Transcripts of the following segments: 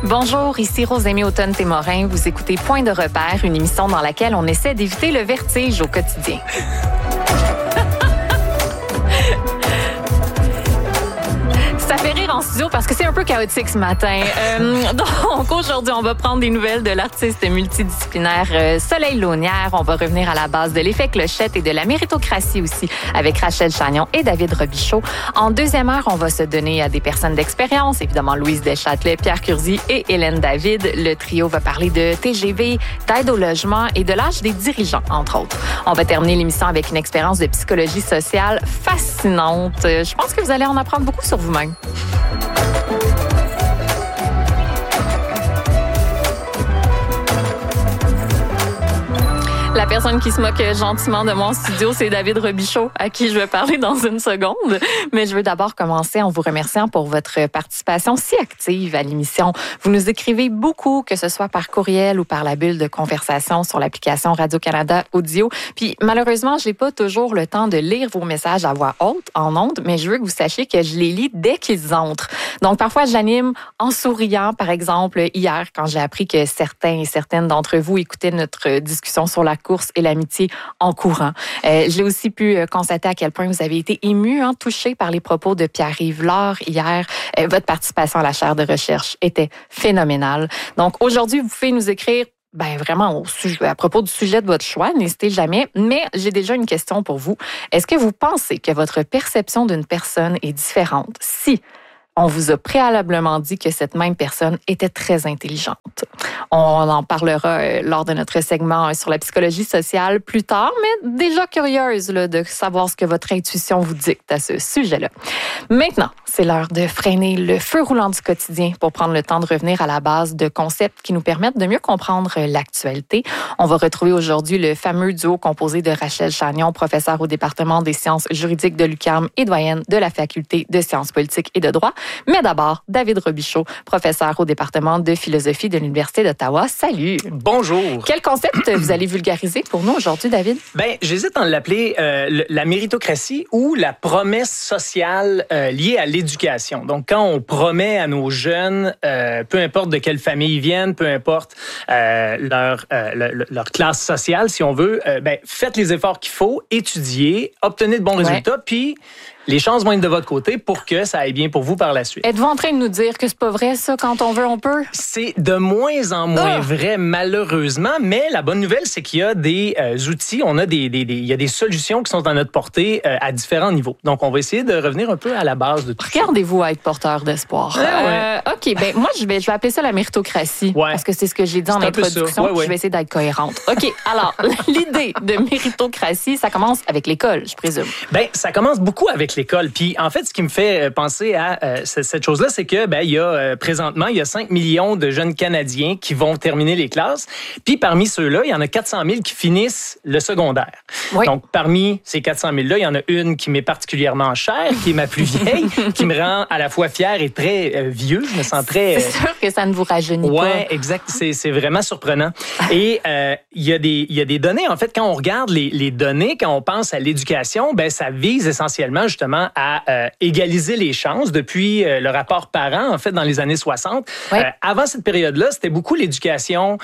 Bonjour, ici Rosémie Automne-Témorin. Vous écoutez Point de repère, une émission dans laquelle on essaie d'éviter le vertige au quotidien. Ça fait rire en studio parce que c'est un peu chaotique ce matin. Donc aujourd'hui, on va prendre des nouvelles de l'artiste multidisciplinaire Soleil Launière. On va revenir à la base de l'effet clochette et de la méritocratie aussi avec Rachel Chagnon et David Robichaud. En deuxième heure, on va se donner à des personnes d'expérience, évidemment Louise Deschâtelet, Pierre Curzi et Hélène David. Le trio va parler de TGV, d'aide au logement et de l'âge des dirigeants, entre autres. On va terminer l'émission avec une expérience de psychologie sociale fascinante. Je pense que vous allez en apprendre beaucoup sur vous-même. La personne qui se moque gentiment de moi en studio, c'est David Robichaud, à qui je vais parler dans une seconde. Mais je veux d'abord commencer en vous remerciant pour votre participation si active à l'émission. Vous nous écrivez beaucoup, que ce soit par courriel ou par la bulle de conversation sur l'application Radio-Canada Audio. Puis malheureusement, j'ai pas toujours le temps de lire vos messages à voix haute, en ondes, mais je veux que vous sachiez que je les lis dès qu'ils entrent. Donc parfois, j'anime en souriant. Par exemple, hier, quand j'ai appris que certains et certaines d'entre vous écoutaient notre discussion sur la course et l'amitié en courant. J'ai aussi pu constater à quel point vous avez été ému, touché par les propos de Pierre-Yves Lard hier. Votre participation à la chaire de recherche était phénoménale. Donc aujourd'hui, vous pouvez nous écrire vraiment à propos du sujet de votre choix, n'hésitez jamais. Mais j'ai déjà une question pour vous. Est-ce que vous pensez que votre perception d'une personne est différente si on vous a préalablement dit que cette même personne était très intelligente? On en parlera lors de notre segment sur la psychologie sociale plus tard, mais déjà curieuse de savoir ce que votre intuition vous dicte à ce sujet-là. Maintenant, c'est l'heure de freiner le feu roulant du quotidien pour prendre le temps de revenir à la base de concepts qui nous permettent de mieux comprendre l'actualité. On va retrouver aujourd'hui le fameux duo composé de Rachel Chagnon, professeure au département des sciences juridiques de l'UQAM et doyenne de la faculté de sciences politiques et de droit. Mais d'abord, David Robichaud, professeur au département de philosophie de l'Université d'Ottawa. Salut! Bonjour! Quel concept vous allez vulgariser pour nous aujourd'hui, David? J'hésite à l'appeler la méritocratie ou la promesse sociale liée à l'éducation. Donc, quand on promet à nos jeunes, peu importe de quelle famille ils viennent, peu importe leur classe sociale, si on veut, faites les efforts qu'il faut, étudiez, obtenez de bons résultats, puis les chances vont être de votre côté pour que ça aille bien pour vous par la suite. Êtes-vous en train de nous dire que c'est pas vrai, ça, quand on veut, on peut? C'est de moins en moins vrai, malheureusement, mais la bonne nouvelle, c'est qu'il y a des outils, il y a des solutions qui sont à notre portée à différents niveaux. Donc, on va essayer de revenir un peu à la base de tout ça. Regardez-vous à être porteur d'espoir. OK, moi, je vais appeler ça la méritocratie, parce que c'est ce que j'ai dit en introduction, je vais essayer d'être cohérente. OK, alors, l'idée de méritocratie, ça commence avec l'école, je présume. Ça commence beaucoup avec l'école. Puis, en fait, ce qui me fait penser à cette chose-là, c'est que présentement, il y a 5 millions de jeunes Canadiens qui vont terminer les classes. Puis, parmi ceux-là, il y en a 400 000 qui finissent le secondaire. Oui. Donc, parmi ces 400 000-là, il y en a une qui m'est particulièrement chère, qui est ma plus vieille, qui me rend à la fois fier et très vieux. Je me sens très... C'est sûr que ça ne vous rajeunit pas. Oui, exact. C'est vraiment surprenant. Et il y a des données. En fait, quand on regarde les données, quand on pense à l'éducation, ça vise essentiellement, justement, à égaliser les chances depuis le rapport parent, en fait, dans les années 60. Oui. Avant cette période-là, c'était beaucoup l'éducation,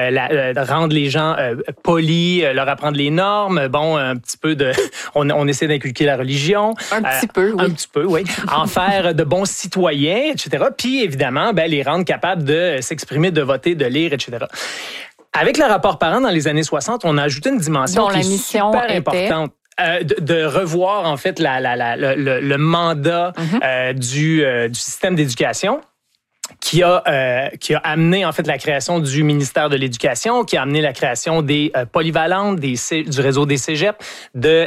rendre les gens polis, leur apprendre les normes, un petit peu on essaie d'inculquer la religion. Un petit peu, oui. Un petit peu, oui. En faire de bons citoyens, etc. Puis, évidemment, les rendre capables de s'exprimer, de voter, de lire, etc. Avec le rapport parent dans les années 60, on a ajouté une dimension qui est super importante. De revoir, en fait, le mandat du système d'éducation qui a amené, en fait, la création du ministère de l'Éducation, qui a amené la création des polyvalentes, du réseau des cégeps, de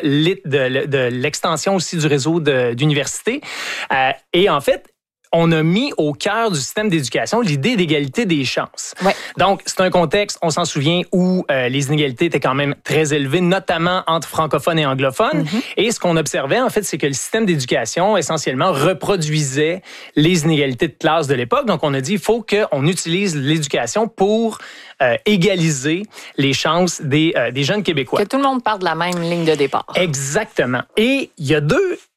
l'extension aussi du réseau d'universités. Et, en fait, on a mis au cœur du système d'éducation l'idée d'égalité des chances. Ouais. Donc, c'est un contexte, on s'en souvient, où les inégalités étaient quand même très élevées, notamment entre francophones et anglophones. Mm-hmm. Et ce qu'on observait, en fait, c'est que le système d'éducation, essentiellement, reproduisait les inégalités de classe de l'époque. Donc, on a dit, il faut qu'on utilise l'éducation pour égaliser les chances des jeunes Québécois. Que tout le monde parte de la même ligne de départ. Exactement. Et il y a deux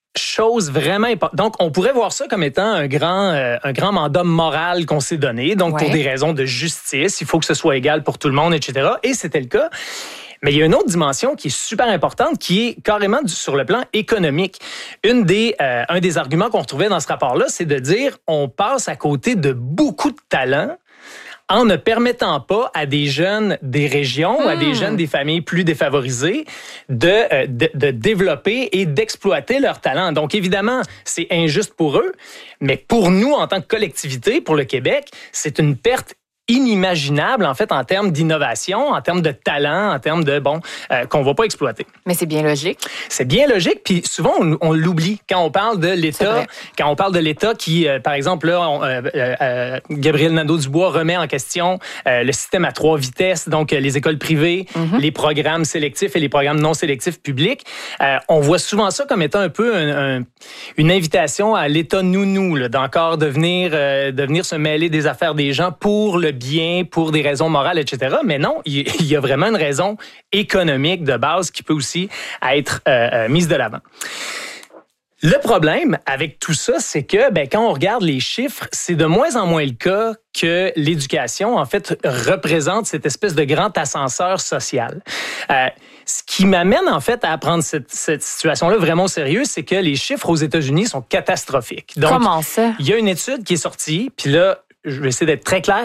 chose vraiment importante. Donc, on pourrait voir ça comme étant un grand mandat moral qu'on s'est donné. Donc, pour des raisons de justice, il faut que ce soit égal pour tout le monde, etc. Et c'était le cas. Mais il y a une autre dimension qui est super importante, qui est carrément sur le plan économique. Un des arguments qu'on retrouvait dans ce rapport-là, c'est de dire on passe à côté de beaucoup de talents en ne permettant pas à des jeunes des régions, à des jeunes des familles plus défavorisées de développer et d'exploiter leurs talents. Donc, évidemment, c'est injuste pour eux, mais pour nous, en tant que collectivité, pour le Québec, c'est une perte inimaginable, en fait, en termes d'innovation, en termes de talent, en termes de, qu'on ne va pas exploiter. Mais c'est bien logique. C'est bien logique, puis souvent, on l'oublie quand on parle de l'État. Quand on parle de l'État qui, par exemple, là, Gabriel Nadeau-Dubois remet en question le système à 3 vitesses, donc les écoles privées, les programmes sélectifs et les programmes non sélectifs publics. On voit souvent ça comme étant un peu une invitation à l'État nounou, là, d'encore de venir se mêler des affaires des gens pour le bien, pour des raisons morales, etc. Mais non, il y a vraiment une raison économique de base qui peut aussi être mise de l'avant. Le problème avec tout ça, c'est que quand on regarde les chiffres, c'est de moins en moins le cas que l'éducation, en fait, représente cette espèce de grand ascenseur social. Ce qui m'amène, en fait, à prendre cette situation-là vraiment au sérieux, c'est que les chiffres aux États-Unis sont catastrophiques. Donc, comment ça? Il y a une étude qui est sortie, puis là, je vais essayer d'être très clair.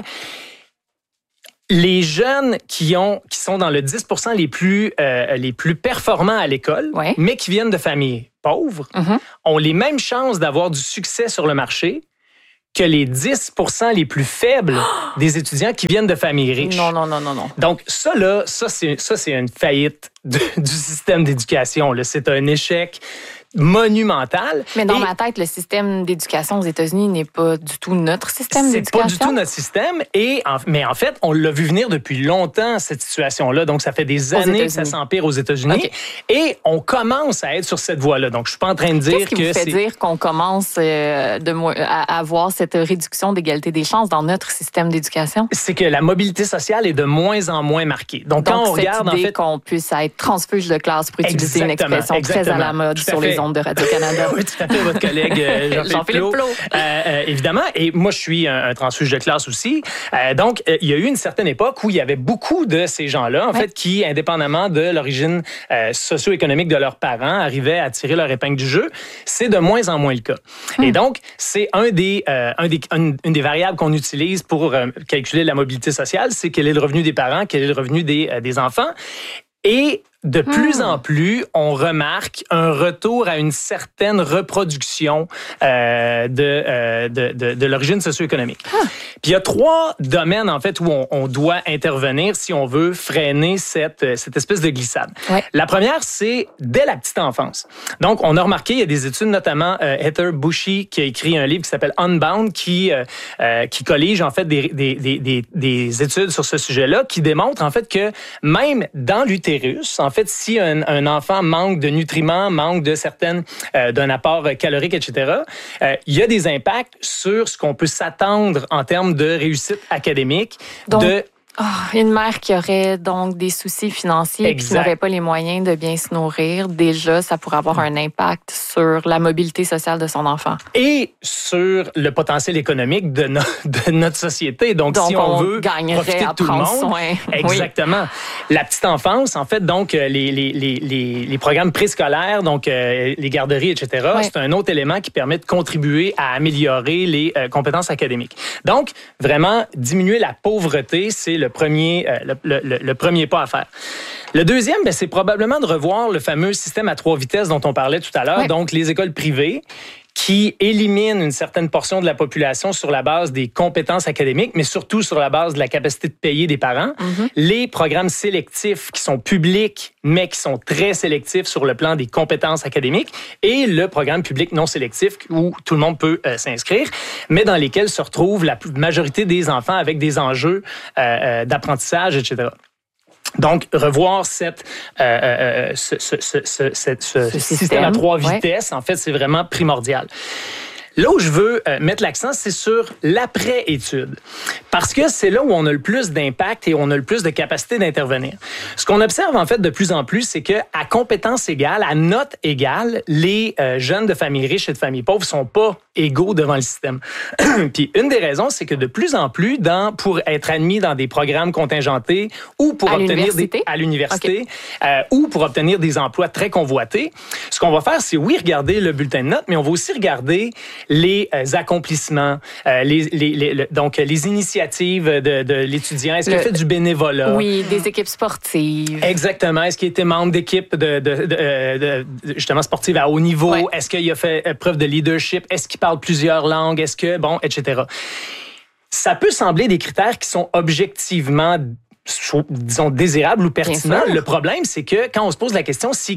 Les jeunes qui sont dans le 10% les plus performants à l'école, mais qui viennent de familles pauvres, ont les mêmes chances d'avoir du succès sur le marché que les 10% les plus faibles des étudiants qui viennent de familles riches. Non. Donc, ça, c'est une faillite du système d'éducation, là. C'est un échec monumental. Mais dans ma tête, le système d'éducation aux États-Unis n'est pas du tout notre système d'éducation. C'est pas du tout notre système. Mais en fait, on l'a vu venir depuis longtemps, cette situation-là. Donc, ça fait des années que ça s'empire aux États-Unis. Okay. Et on commence à être sur cette voie-là. Donc, je suis pas en train de dire que Qu'est-ce qui vous fait dire qu'on commence à avoir cette réduction d'égalité des chances dans notre système d'éducation? C'est que la mobilité sociale est de moins en moins marquée. Donc quand on regarde, en fait, qu'on puisse être transfuge de classe, pour utiliser une expression très à la mode sur les ondes de Radio-Canada. Oui, tout à fait, votre collègue Jean-Philippe Plot. Évidemment, et moi, je suis un transfuge de classe aussi. Donc, il y a eu une certaine époque où il y avait beaucoup de ces gens-là, en fait, qui, indépendamment de l'origine socio-économique de leurs parents, arrivaient à tirer leur épingle du jeu. C'est de moins en moins le cas. Et donc, c'est une des variables qu'on utilise pour calculer la mobilité sociale, c'est quel est le revenu des parents, quel est le revenu des enfants. Et de plus en plus, on remarque un retour à une certaine reproduction de l'origine socio-économique. Puis il y a 3 domaines, en fait, où on doit intervenir si on veut freiner cette espèce de glissade. Ouais. La première, c'est dès la petite enfance. Donc, on a remarqué, il y a des études, notamment Heather Bushy, qui a écrit un livre qui s'appelle Unbound, qui collige, en fait, des études sur ce sujet-là, qui démontrent, en fait, que même dans l'utérus, en fait, si un enfant manque de nutriments, manque de d'un apport calorique, etc., il y a des impacts sur ce qu'on peut s'attendre en termes de réussite académique. Donc, une mère qui aurait donc des soucis financiers et qui n'aurait pas les moyens de bien se nourrir, déjà, ça pourrait avoir un impact sur la mobilité sociale de son enfant. Et sur le potentiel économique de notre société. Donc si on veut profiter de tout le monde. Soin. Exactement. Oui. La petite enfance, en fait, donc les programmes préscolaires, donc les garderies, etc., c'est un autre élément qui permet de contribuer à améliorer les compétences académiques. Donc, vraiment, diminuer la pauvreté, c'est le premier pas à faire. Le deuxième, c'est probablement de revoir le fameux système à 3 vitesses dont on parlait tout à l'heure, donc les écoles privées qui éliminent une certaine portion de la population sur la base des compétences académiques, mais surtout sur la base de la capacité de payer des parents. Les programmes sélectifs qui sont publics, mais qui sont très sélectifs sur le plan des compétences académiques, et le programme public non sélectif où tout le monde peut s'inscrire, mais dans lesquels se retrouve la majorité des enfants avec des enjeux d'apprentissage, etc. Donc, revoir ce système à 3 vitesses, en fait, c'est vraiment primordial. Là où je veux mettre l'accent, c'est sur l'après-étude. Parce que c'est là où on a le plus d'impact et on a le plus de capacité d'intervenir. Ce qu'on observe, en fait, de plus en plus, c'est que à compétences égales, à notes égales, les jeunes de familles riches et de familles pauvres sont pas égaux devant le système. Puis une des raisons, c'est que de plus en plus, pour être admis dans des programmes contingentés ou pour obtenir à l'université ou pour obtenir des emplois très convoités, ce qu'on va faire, c'est regarder le bulletin de notes, mais on va aussi regarder les accomplissements, donc les initiatives de l'étudiant. Est-ce qu'il a fait du bénévolat? Oui, des équipes sportives. Exactement. Est-ce qu'il était membre d'équipes justement sportives à haut niveau? Ouais. Est-ce qu'il a fait preuve de leadership? Est-ce qu'il parle plusieurs langues? Est-ce que, etc. Ça peut sembler des critères qui sont objectivement, disons, désirables ou pertinents. Le problème, c'est que quand on se pose la question, c'est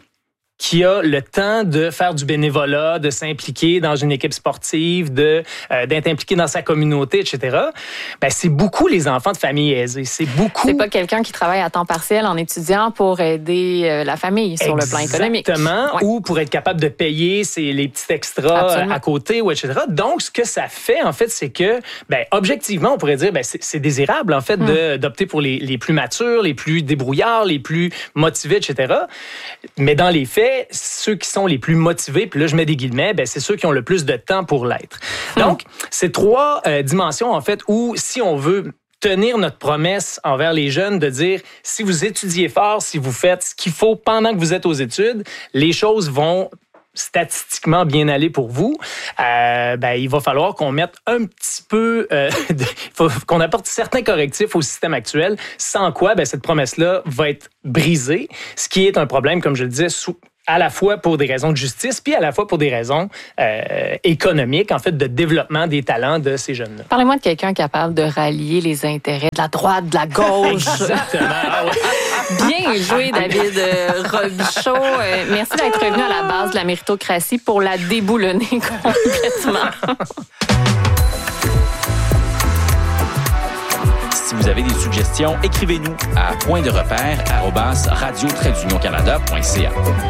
qui a le temps de faire du bénévolat, de s'impliquer dans une équipe sportive, d'être impliqué dans sa communauté, etc. Ben, c'est beaucoup les enfants de familles aisées. C'est pas quelqu'un qui travaille à temps partiel en étudiant pour aider la famille sur le plan économique. Exactement. Ouais. Ou pour être capable de payer les petits extras à côté, ou etc. Donc, ce que ça fait, en fait, c'est que, objectivement, on pourrait dire, c'est désirable, en fait, d'opter pour les plus matures, les plus débrouillards, les plus motivés, etc. Mais dans les faits, ceux qui sont les plus motivés, puis là, je mets des guillemets, c'est ceux qui ont le plus de temps pour l'être. Donc, c'est 3 dimensions, en fait, où si on veut tenir notre promesse envers les jeunes de dire, si vous étudiez fort, si vous faites ce qu'il faut pendant que vous êtes aux études, les choses vont statistiquement bien aller pour vous, il va falloir qu'on mette un petit peu, qu'on apporte certains correctifs au système actuel, sans quoi cette promesse-là va être brisée, ce qui est un problème, comme je le disais, à la fois pour des raisons de justice, puis à la fois pour des raisons économiques, en fait, de développement des talents de ces jeunes-là. Parlez-moi de quelqu'un capable de rallier les intérêts de la droite, de la gauche. Exactement. Bien joué, David Robichaud. Merci d'être revenu à la base de la méritocratie pour la déboulonner complètement. Si vous avez des suggestions, écrivez-nous à pointderepère@radio-canada.ca.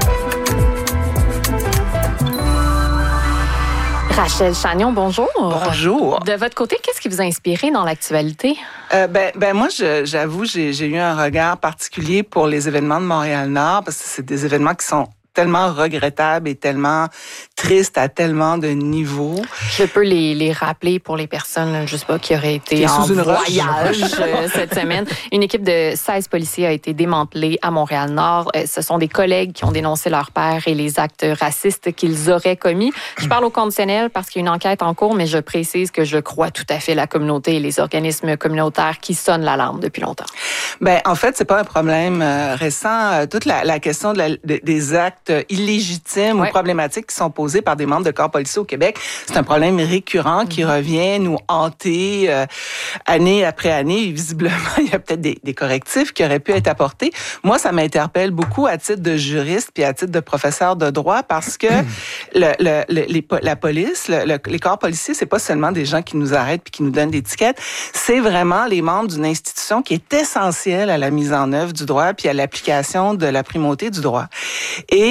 Rachel Chagnon, bonjour. Bonjour. De votre côté, qu'est-ce qui vous a inspiré dans l'actualité? Moi, j'avoue, j'ai eu un regard particulier pour les événements de Montréal-Nord parce que c'est des événements qui sont tellement regrettables et tellement tristes à tellement de niveaux. Je peux les rappeler pour les personnes, je sais pas, qui auraient été en voyage cette semaine. Une équipe de 16 policiers a été démantelée à Montréal-Nord. Ce sont des collègues qui ont dénoncé leur père et les actes racistes qu'ils auraient commis. Je parle au conditionnel parce qu'il y a une enquête en cours, mais je précise que je crois tout à fait la communauté et les organismes communautaires qui sonnent l'alarme depuis longtemps. En fait, c'est pas un problème récent. Toute la question des actes illégitimes ou problématiques qui sont posés par des membres de corps policiers au Québec, c'est un problème récurrent qui revient nous hanter année après année. Et visiblement, il y a peut-être des correctifs qui auraient pu être apportés. Moi, ça m'interpelle beaucoup à titre de juriste puis à titre de professeur de droit parce que la police, les corps policiers, c'est pas seulement des gens qui nous arrêtent puis qui nous donnent des tickets, c'est vraiment les membres d'une institution qui est essentielle à la mise en œuvre du droit puis à l'application de la primauté du droit. Et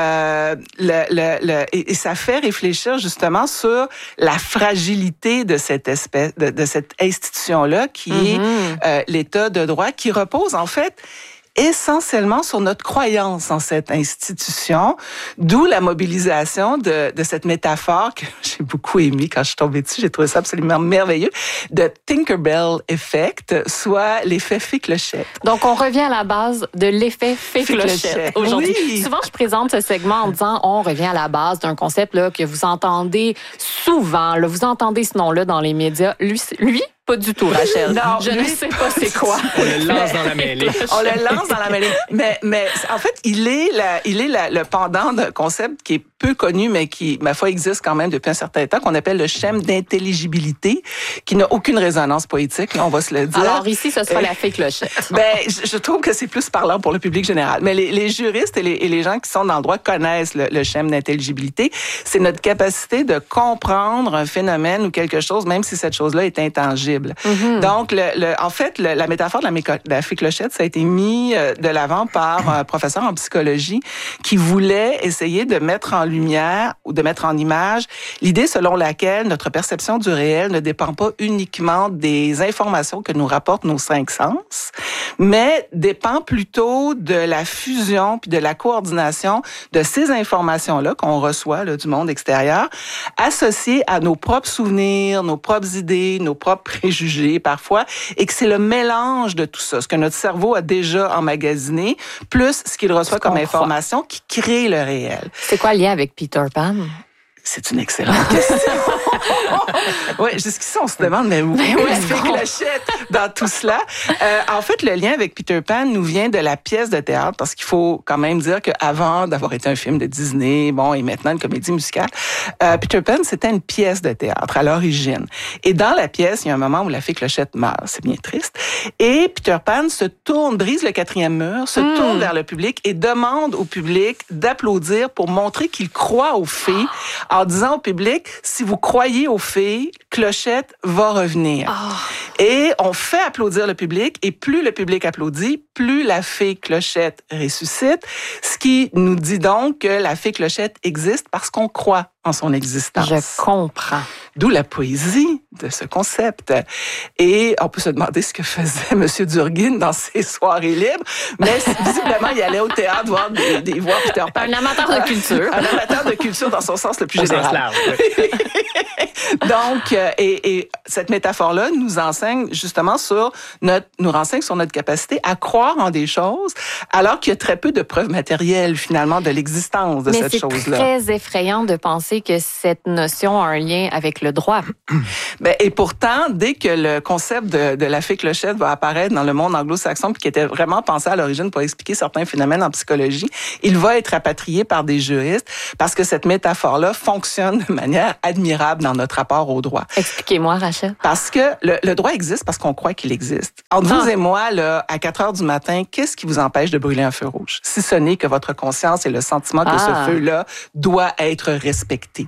ça fait réfléchir justement sur la fragilité de cette espèce de cette institution-là qui est l'État de droit, qui repose en fait essentiellement sur notre croyance en cette institution, d'où la mobilisation de cette métaphore que j'ai beaucoup aimée quand je suis tombée dessus, j'ai trouvé ça absolument merveilleux, de Tinkerbell Effect, soit l'effet fée-clochette. Donc, on revient à la base de l'effet fée-clochette aujourd'hui. Oui. Souvent, je présente ce segment en disant on revient à la base d'un concept là, que vous entendez souvent. Là, vous entendez ce nom-là dans les médias. Lui pas du tout, Rachel. Non, je ne sais pas c'est quoi. On le lance dans la mêlée. On le lance dans la mêlée. Mais en fait, il est le pendant d'un concept qui est peu connu, mais qui, ma foi, existe quand même depuis un certain temps, qu'on appelle le schème d'intelligibilité, qui n'a aucune résonance poétique, on va se le dire. Alors ici, ce sera la fée-clochette. Je trouve que c'est plus parlant pour le public général. Mais les juristes et les gens qui sont dans le droit connaissent le schème d'intelligibilité. C'est notre capacité de comprendre un phénomène ou quelque chose, même si cette chose-là est intangible. tangible. Donc, en fait, la métaphore de la fée Clochette, ça a été mis de l'avant par un professeur en psychologie qui voulait essayer de mettre en lumière ou de mettre en image l'idée selon laquelle notre perception du réel ne dépend pas uniquement des informations que nous rapportent nos 5 sens, mais dépend plutôt de la fusion puis de la coordination de ces informations-là qu'on reçoit là, du monde extérieur, associées à nos propres souvenirs, nos propres idées, nos propres préjugés parfois, et que c'est le mélange de tout ça, ce que notre cerveau a déjà emmagasiné, plus ce qu'il reçoit comme information qui crée le réel. C'est quoi le lien avec Peter Pan? C'est une excellente question. Oui, jusqu'ici, on se demande, mais où est la fée Clochette dans tout cela? En fait, le lien avec Peter Pan nous vient de la pièce de théâtre, parce qu'il faut quand même dire qu'avant d'avoir été un film de Disney, et maintenant une comédie musicale, Peter Pan, c'était une pièce de théâtre à l'origine. Et dans la pièce, il y a un moment où la fée Clochette meurt. C'est bien triste. Et Peter Pan se tourne, brise le 4e mur, se tourne vers le public et demande au public d'applaudir pour montrer qu'il croit aux fées, en disant au public, si vous croyez aux fées, Clochette va revenir. Et on fait applaudir le public, et plus le public applaudit, plus la fée Clochette ressuscite, ce qui nous dit donc que la fée Clochette existe parce qu'on croit en son existence. Je comprends. D'où la poésie de ce concept. Et on peut se demander ce que faisait M. Durguin dans ses soirées libres, mais visiblement, il allait au théâtre voir Peter Pan. Un amateur de culture. Un amateur de culture dans son sens le plus général. Large, oui. Donc, et cette métaphore-là nous enseigne justement nous renseigne sur notre capacité à croire en des choses, alors qu'il y a très peu de preuves matérielles, finalement, de l'existence de cette chose-là. Mais c'est très effrayant de penser que cette notion a un lien avec le droit. Et pourtant, dès que le concept de la fée Clochette va apparaître dans le monde anglo-saxon, puis qui était vraiment pensé à l'origine pour expliquer certains phénomènes en psychologie, il va être rapatrié par des juristes parce que cette métaphore-là fonctionne de manière admirable dans notre rapport au droit. Expliquez-moi, Rachel. Parce que le droit existe parce qu'on croit qu'il existe. Entre vous et moi, là, à 4 heures du matin, qu'est-ce qui vous empêche de brûler un feu rouge? Si ce n'est que votre conscience et le sentiment que ce feu-là doit être respecté.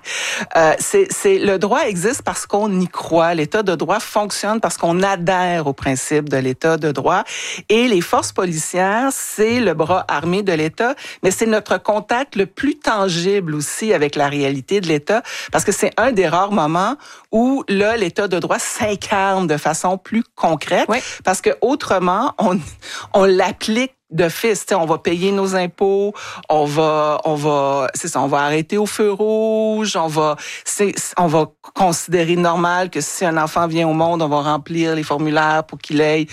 Le droit existe parce qu'on y croit. L'état de droit fonctionne parce qu'on adhère au principe de l'état de droit. Et les forces policières, c'est le bras armé de l'État, mais c'est notre contact le plus tangible aussi avec la réalité de l'État, parce que c'est un des rares moments où là, l'état de droit s'incarne de façon plus concrète, parce que autrement, on l'applique d'office. On va payer nos impôts, on va arrêter au feu rouge, on va considérer normal que si un enfant vient au monde, on va remplir les formulaires pour qu'il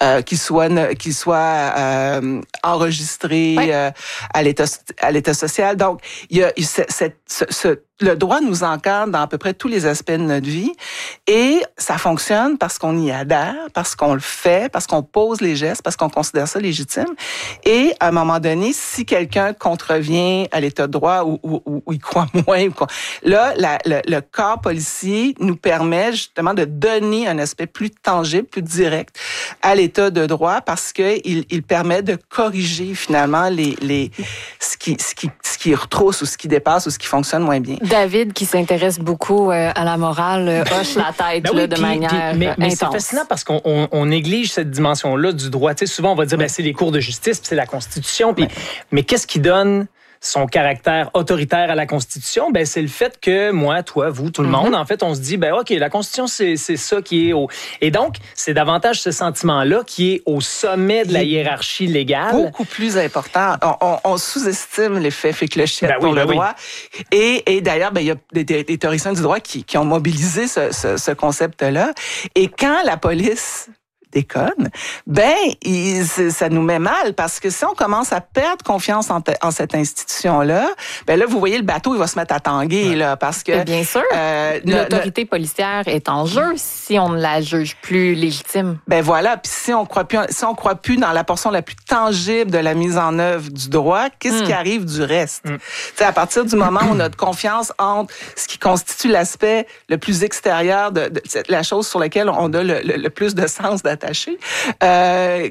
soit enregistré à l'état social. Donc, il y a le droit nous encadre dans à peu près tous les aspects de notre vie, et ça fonctionne parce qu'on y adhère, parce qu'on le fait, parce qu'on pose les gestes, parce qu'on considère ça légitime. Et à un moment donné, si quelqu'un contrevient à l'état de droit ou il croit moins, là, le corps policier nous permet justement de donner un aspect plus tangible, plus direct à l'état de droit, parce que il permet de corriger finalement ce qui retrousse ou ce qui dépasse ou ce qui fonctionne moins bien. David, qui s'intéresse beaucoup à la morale, hoche la tête de manière mais c'est fascinant parce qu'on néglige cette dimension-là du droit. Tu sais, souvent, on va dire c'est les cours de justice, puis c'est la Constitution. Puis, mais qu'est-ce qui donne son caractère autoritaire à la Constitution? C'est le fait que moi, toi, vous, tout le monde, en fait, on se dit, OK, la Constitution, c'est ça qui est au... Et donc, c'est davantage ce sentiment-là qui est au sommet de la hiérarchie légale. Beaucoup plus important. On sous-estime l'effet fée Clochette pour le droit. Et d'ailleurs, il y a des théoriciens du droit qui ont mobilisé ce concept-là. Et quand la police déconne, ça nous met mal, parce que si on commence à perdre confiance en cette institution-là, là, vous voyez, le bateau, il va se mettre à tanguer, là, parce que... Et bien sûr, l'autorité policière est en jeu si on ne la juge plus légitime. Voilà, puis si on croit plus dans la portion la plus tangible de la mise en œuvre du droit, qu'est-ce qui arrive du reste? À partir du moment où notre confiance entre ce qui constitue l'aspect le plus extérieur de la chose sur laquelle on a le plus de sens d'attaché,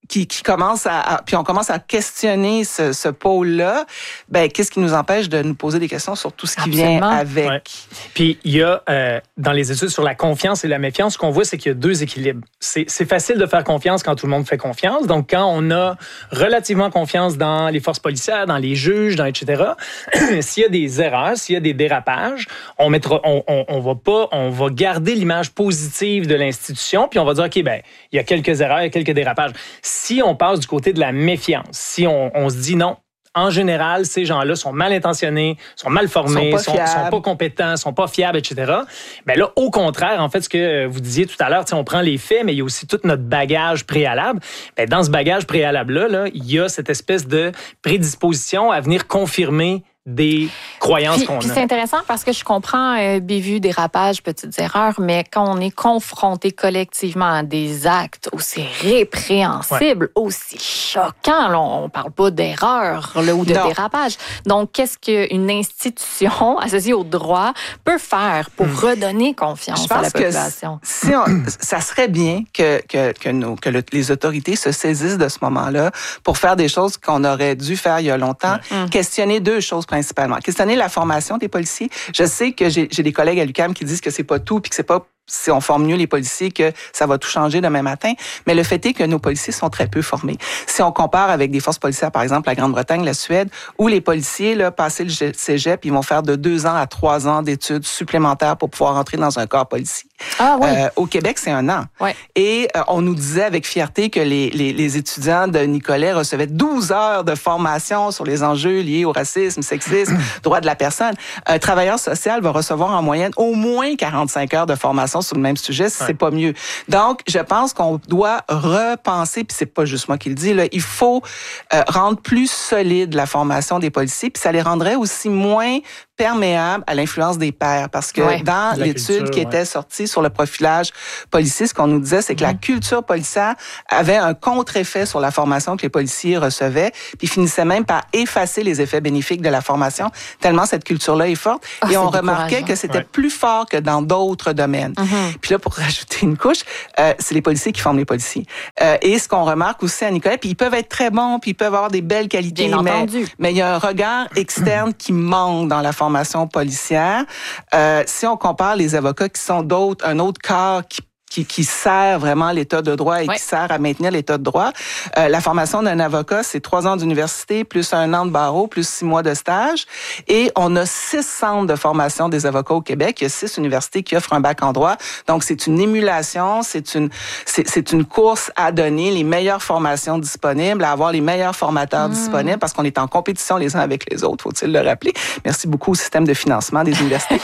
qui commence puis on commence à questionner ce pôle-là, ben qu'est-ce qui nous empêche de nous poser des questions sur tout ce qui vient avec? Ouais. Puis il y a dans les études sur la confiance et la méfiance, ce qu'on voit, c'est qu'il y a deux équilibres. C'est facile de faire confiance quand tout le monde fait confiance. Donc quand on a relativement confiance dans les forces policières, dans les juges, etc. S'il y a des erreurs, s'il y a des dérapages, on va garder l'image positive de l'institution, puis on va dire OK, ben il y a quelques erreurs, il y a quelques dérapages. Si on passe du côté de la méfiance, si on se dit non, en général, ces gens-là sont mal intentionnés, sont mal formés, sont pas compétents, sont pas fiables, etc. Ben là, au contraire, en fait, ce que vous disiez tout à l'heure, on prend les faits, mais il y a aussi tout notre bagage préalable. Ben, dans ce bagage préalable-là, il y a cette espèce de prédisposition à venir confirmer des croyances qu'on a. C'est intéressant parce que je comprends bévue, dérapage, petites erreurs, mais quand on est confronté collectivement à des actes aussi répréhensibles, aussi choquants, là, on parle pas d'erreur ou de dérapage. Donc, qu'est-ce qu'une institution associée au droit peut faire pour redonner confiance à la population? Ça serait bien que les autorités se saisissent de ce moment-là pour faire des choses qu'on aurait dû faire il y a longtemps. Questionner deux choses principalement. Questionner la formation des policiers. Je sais que j'ai des collègues à l'UQAM qui disent que c'est pas tout puis que c'est pas si on forme mieux les policiers que ça va tout changer demain matin. Mais le fait est que nos policiers sont très peu formés. Si on compare avec des forces policières, par exemple, la Grande-Bretagne, la Suède, où les policiers, là, passé le cégep, ils vont faire de 2 ans à 3 ans d'études supplémentaires pour pouvoir entrer dans un corps policier. Ah oui. Au Québec, c'est 1 an. Ouais. Et on nous disait avec fierté que les étudiants de Nicolet recevaient 12 heures de formation sur les enjeux liés au racisme, sexisme, droits de la personne. Un travailleur social va recevoir en moyenne au moins 45 heures de formation sur le même sujet, si c'est pas mieux. Donc, je pense qu'on doit repenser, puis c'est pas juste moi qui le dis, là, il faut rendre plus solide la formation des policiers, puis ça les rendrait aussi moins perméable à l'influence des pairs. Parce que dans l'étude qui était sortie sur le profilage policier, ce qu'on nous disait, c'est que la culture policière avait un contre-effet sur la formation que les policiers recevaient, puis finissait même par effacer les effets bénéfiques de la formation, tellement cette culture-là est forte. Et on remarquait que c'était plus fort que dans d'autres domaines. Puis là, pour rajouter une couche, c'est les policiers qui forment les policiers. Et ce qu'on remarque aussi à Nicolet, puis ils peuvent être très bons, puis ils peuvent avoir des belles qualités, mais il y a un regard externe qui manque dans la formation policière. Si on compare les avocats qui sont un autre corps qui sert vraiment l'État de droit et qui sert à maintenir l'État de droit. La formation d'un avocat, c'est 3 ans d'université, plus 1 an de barreau, plus 6 mois de stage. Et on a 6 centres de formation des avocats au Québec. Il y a 6 universités qui offrent un bac en droit. Donc, c'est une émulation, c'est une course à donner les meilleures formations disponibles, à avoir les meilleurs formateurs disponibles, parce qu'on est en compétition les uns avec les autres, faut-il le rappeler. Merci beaucoup au système de financement des universités.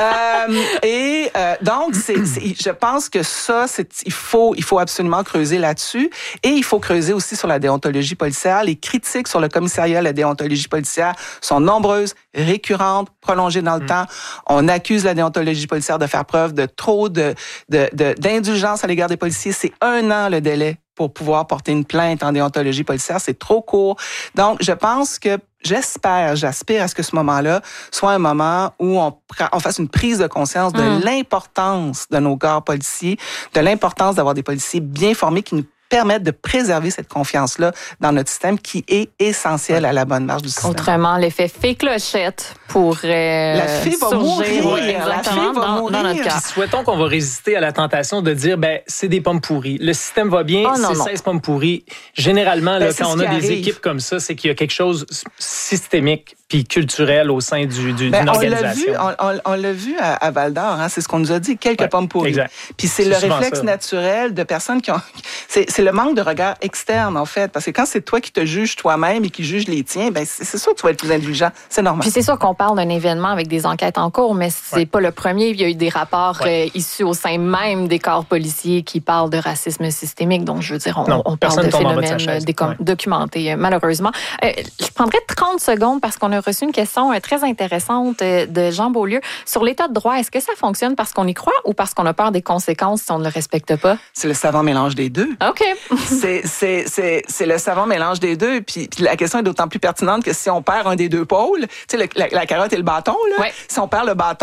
Donc, je pense que ça, il faut absolument creuser là-dessus. Et il faut creuser aussi sur la déontologie policière. Les critiques sur le commissariat à la déontologie policière sont nombreuses, récurrentes, prolongées dans le temps. On accuse la déontologie policière de faire preuve de trop d'indulgence à l'égard des policiers. C'est 1 an le délai pour pouvoir porter une plainte en déontologie policière. C'est trop court. Donc, je pense que j'aspire à ce que ce moment-là soit un moment où on fasse une prise de conscience de l'importance de nos corps policiers, de l'importance d'avoir des policiers bien formés qui nous permettre de préserver cette confiance-là dans notre système qui est essentielle à la bonne marche du système. Autrement, l'effet fée clochette pourrait la fée va mourir. La fée va mourir dans notre cas. Souhaitons qu'on va résister à la tentation de dire c'est des pommes pourries. Le système va bien, c'est 16 pommes pourries. Généralement, quand on a des équipes comme ça, c'est qu'il y a quelque chose systémique puis culturel au sein d'une organisation. On l'a vu à Val-d'Or, c'est ce qu'on nous a dit, quelques pommes pourries. Exact. Puis c'est le réflexe naturel de personnes qui ont... C'est le manque de regard externe, en fait. Parce que quand c'est toi qui te juges toi-même et qui juges les tiens, c'est sûr que tu vas être plus indulgent. C'est normal. Puis c'est sûr qu'on parle d'un événement avec des enquêtes en cours, mais c'est pas le premier. Il y a eu des rapports issus au sein même des corps policiers qui parlent de racisme systémique. Donc, je veux dire, on parle de phénomènes documentés, malheureusement. Je prendrais 30 secondes parce qu'on a reçu une question très intéressante de Jean Beaulieu sur l'état de droit. Est-ce que ça fonctionne parce qu'on y croit ou parce qu'on a peur des conséquences si on ne le respecte pas? C'est le savant mélange des deux. OK. c'est le savant mélange des deux. Puis la question est d'autant plus pertinente que si on perd un des deux pôles, tu sais, la carotte et le bâton, là, si on perd le bâton,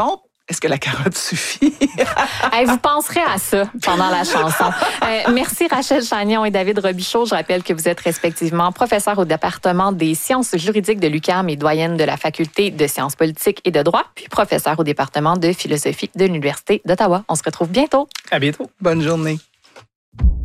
est-ce que la carotte suffit? Vous penserez à ça pendant la chanson. Merci Rachel Chagnon et David Robichaud. Je rappelle que vous êtes respectivement professeur au département des sciences juridiques de l'UQAM et doyenne de la faculté de sciences politiques et de droit, puis professeur au département de philosophie de l'Université d'Ottawa. On se retrouve bientôt. À bientôt. Bonne journée.